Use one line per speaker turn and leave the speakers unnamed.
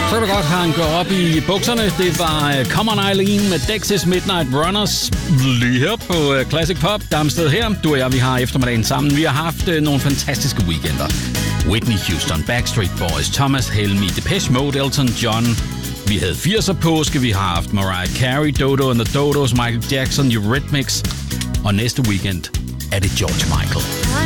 Så er det godt, han går op i bukserne. Det var Come On Eileen med Dexys Midnight Runners. Lige her på Classic Pop. Damsted her. Du og jeg, vi har eftermiddagen sammen. Vi har haft nogle fantastiske weekender. Whitney Houston, Backstreet Boys, Thomas Helmi, Depeche Mode, Elton John. Vi havde 80'er påske. Vi har haft Mariah Carey, Dodo and the Dodos, Michael Jackson, Eurythmics. Og næste weekend er det George Michael.